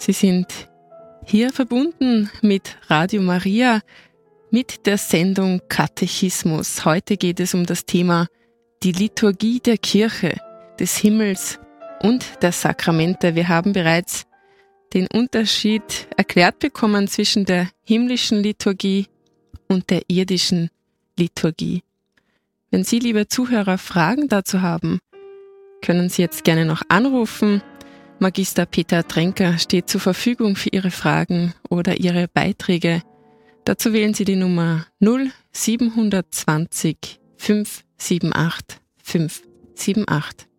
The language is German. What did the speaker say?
Sie sind hier verbunden mit Radio Maria, mit der Sendung Katechismus. Heute geht es um das Thema die Liturgie der Kirche, des Himmels und der Sakramente. Wir haben bereits den Unterschied erklärt bekommen zwischen der himmlischen Liturgie und der irdischen Liturgie. Wenn Sie, liebe Zuhörer, Fragen dazu haben, können Sie jetzt gerne noch anrufen. Magister Peter Tränker steht zur Verfügung für Ihre Fragen oder Ihre Beiträge. Dazu wählen Sie die Nummer 0720 578 578.